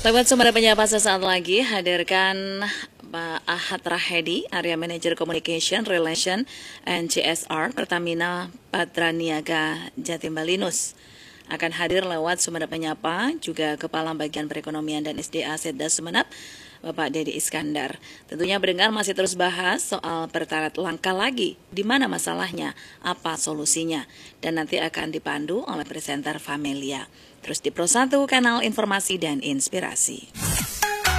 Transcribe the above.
Lewat Sumber Penyapa sesaat lagi hadirkan Pak Ahad Rahedi, Area Manager Communication, Relation, and CSR Pertamina Patraniaga Jatim Balinus. Akan hadir lewat Sumber Penyapa juga Kepala Bagian Perekonomian dan SDA Setda Sumeneb, Bapak Dedi Iskandar. Tentunya pendengar masih terus bahas soal pertalat langkah lagi, di mana masalahnya, apa solusinya, dan nanti akan dipandu oleh presenter Famelia. Terus di Pro 1 Kanal Informasi dan Inspirasi.